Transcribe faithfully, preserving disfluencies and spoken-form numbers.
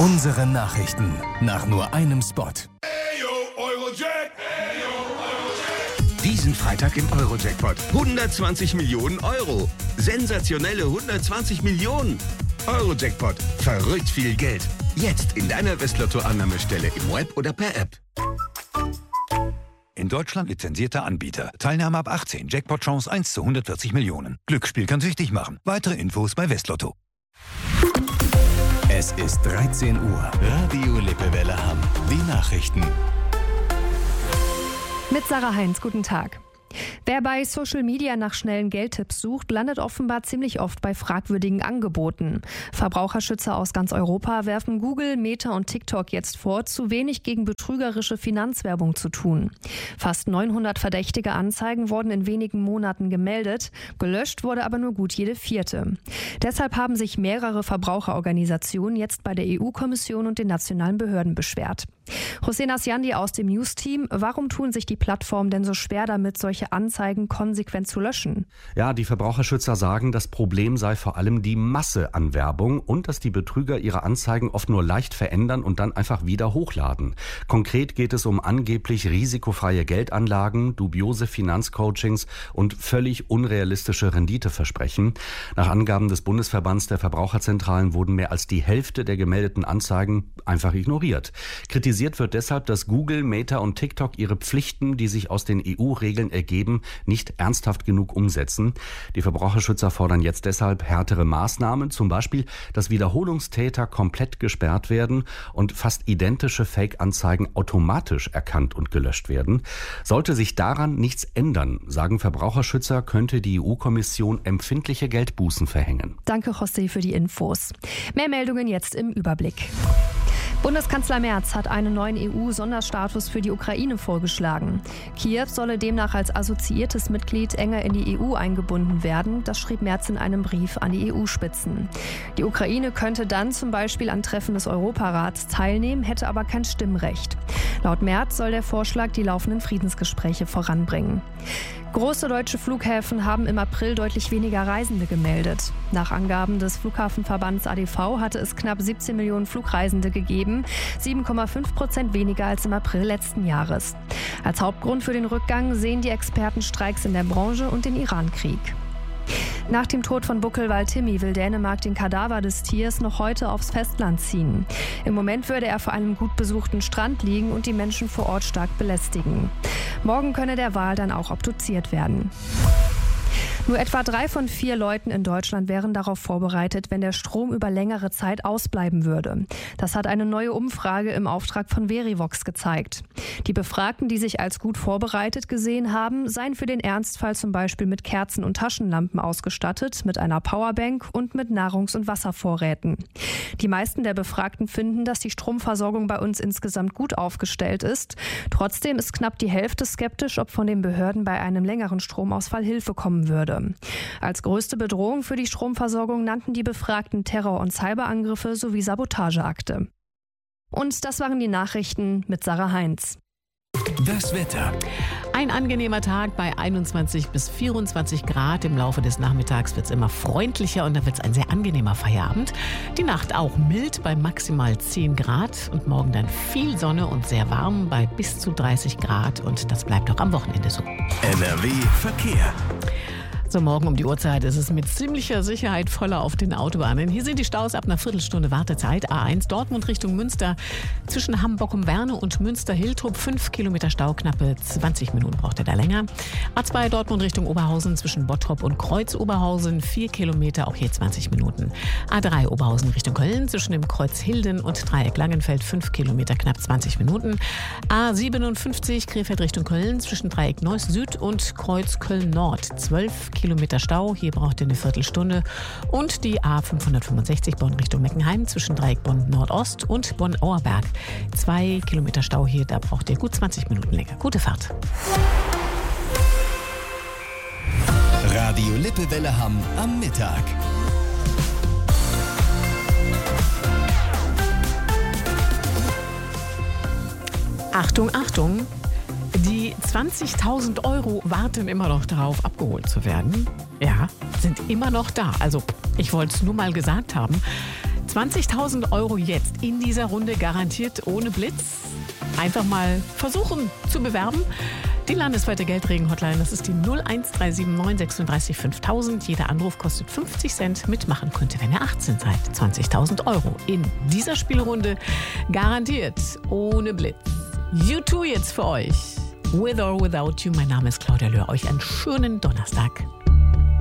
Unsere Nachrichten nach nur einem Spot. Diesen Freitag im Euro-Jackpot. hundertzwanzig Millionen Euro. Sensationelle hundertzwanzig Millionen. Euro-Jackpot. Verrückt viel Geld. Jetzt in deiner Westlotto-Annahmestelle im Web oder per App. In Deutschland lizenzierter Anbieter. Teilnahme ab achtzehn. Jackpot-Chance eins zu hundertvierzig Millionen. Glücksspiel kann süchtig machen. Weitere Infos bei Westlotto. Es ist dreizehn Uhr. Radio Lippewelle Hamm. Die Nachrichten. Mit Sarah Heinz, guten Tag. Wer bei Social Media nach schnellen Geldtipps sucht, landet offenbar ziemlich oft bei fragwürdigen Angeboten. Verbraucherschützer aus ganz Europa werfen Google, Meta und TikTok jetzt vor, zu wenig gegen betrügerische Finanzwerbung zu tun. Fast neunhundert verdächtige Anzeigen wurden in wenigen Monaten gemeldet, gelöscht wurde aber nur gut jede vierte. Deshalb haben sich mehrere Verbraucherorganisationen jetzt bei der E U-Kommission und den nationalen Behörden beschwert. Hossein Asjandi aus dem News-Team, warum tun sich die Plattformen denn so schwer damit, solche Anzeigen konsequent zu löschen? Ja, die Verbraucherschützer sagen, das Problem sei vor allem die Masse an Werbung und dass die Betrüger ihre Anzeigen oft nur leicht verändern und dann einfach wieder hochladen. Konkret geht es um angeblich risikofreie Geldanlagen, dubiose Finanzcoachings und völlig unrealistische Renditeversprechen. Nach Angaben des Bundesverbands der Verbraucherzentralen wurden mehr als die Hälfte der gemeldeten Anzeigen einfach ignoriert. Kritisiert wird deshalb, dass Google, Meta und TikTok ihre Pflichten, die sich aus den E U-Regeln ergeben, nicht ernsthaft genug umsetzen. Die Verbraucherschützer fordern jetzt deshalb härtere Maßnahmen, zum Beispiel, dass Wiederholungstäter komplett gesperrt werden und fast identische Fake-Anzeigen automatisch erkannt und gelöscht werden. Sollte sich daran nichts ändern, sagen Verbraucherschützer, könnte die E U-Kommission empfindliche Geldbußen verhängen. Danke, José, für die Infos. Mehr Meldungen jetzt im Überblick. Bundeskanzler Merz hat einen neuen E U-Sonderstatus für die Ukraine vorgeschlagen. Kiew solle demnach als assoziiertes Mitglied enger in die E U eingebunden werden. Das schrieb Merz in einem Brief an die E U-Spitzen. Die Ukraine könnte dann zum Beispiel an Treffen des Europarats teilnehmen, hätte aber kein Stimmrecht. Laut Merz soll der Vorschlag die laufenden Friedensgespräche voranbringen. Große deutsche Flughäfen haben im April deutlich weniger Reisende gemeldet. Nach Angaben des Flughafenverbands A D V hatte es knapp siebzehn Millionen Flugreisende gegeben, sieben Komma fünf Prozent weniger als im April letzten Jahres. Als Hauptgrund für den Rückgang sehen die Experten Streiks in der Branche und den Irankrieg. Nach dem Tod von Buckelwal Timmy will Dänemark den Kadaver des Tiers noch heute aufs Festland ziehen. Im Moment würde er vor einem gut besuchten Strand liegen und die Menschen vor Ort stark belästigen. Morgen könne der Wal dann auch obduziert werden. Nur etwa drei von vier Leuten in Deutschland wären darauf vorbereitet, wenn der Strom über längere Zeit ausbleiben würde. Das hat eine neue Umfrage im Auftrag von Verivox gezeigt. Die Befragten, die sich als gut vorbereitet gesehen haben, seien für den Ernstfall zum Beispiel mit Kerzen und Taschenlampen ausgestattet, mit einer Powerbank und mit Nahrungs- und Wasservorräten. Die meisten der Befragten finden, dass die Stromversorgung bei uns insgesamt gut aufgestellt ist. Trotzdem ist knapp die Hälfte skeptisch, ob von den Behörden bei einem längeren Stromausfall Hilfe kommen würde. Als größte Bedrohung für die Stromversorgung nannten die Befragten Terror- und Cyberangriffe sowie Sabotageakte. Und das waren die Nachrichten mit Sarah Heinz. Das Wetter. Ein angenehmer Tag bei einundzwanzig bis vierundzwanzig Grad. Im Laufe des Nachmittags wird es immer freundlicher und dann wird es ein sehr angenehmer Feierabend. Die Nacht auch mild bei maximal zehn Grad und morgen dann viel Sonne und sehr warm bei bis zu dreißig Grad und das bleibt auch am Wochenende so. N R W Verkehr. So, morgen um die Uhrzeit ist es mit ziemlicher Sicherheit voller auf den Autobahnen. Hier sind die Staus ab einer Viertelstunde Wartezeit. A eins Dortmund Richtung Münster. Zwischen Hamm-Bockum-Werne und Münster-Hiltrup fünf Kilometer Stau, knappe zwanzig Minuten braucht er da länger. A zwei Dortmund Richtung Oberhausen zwischen Bottrop und Kreuz-Oberhausen vier Kilometer, auch hier zwanzig Minuten. A drei Oberhausen Richtung Köln zwischen dem Kreuz Hilden und Dreieck Langenfeld fünf Kilometer, knapp zwanzig Minuten. A siebenundfünfzig Krefeld Richtung Köln zwischen Dreieck Neuss Süd und Kreuz Köln Nord zwölf Kilometer Stau, hier braucht ihr eine Viertelstunde. Und die A fünfhundertfünfundsechzig Bonn Richtung Meckenheim zwischen Dreieck Bonn Nordost und Bonn Auerberg. Zwei Kilometer Stau hier, da braucht ihr gut zwanzig Minuten länger. Gute Fahrt. Radio Lippewelle Hamm am Mittag. Achtung, Achtung! Die zwanzigtausend Euro warten immer noch darauf, abgeholt zu werden. Ja, sind immer noch da. Also, ich wollte es nur mal gesagt haben. zwanzigtausend Euro jetzt in dieser Runde garantiert ohne Blitz. Einfach mal versuchen zu bewerben. Die landesweite Geldregen-Hotline, das ist die null eins drei sieben neun sechsunddreißig fünftausend. Jeder Anruf kostet fünfzig Cent. Mitmachen könnt ihr, wenn ihr achtzehn seid. zwanzigtausend Euro in dieser Spielrunde garantiert ohne Blitz. U zwei jetzt für euch. With or Without You. Mein Name ist Claudia Löhr. Euch einen schönen Donnerstag.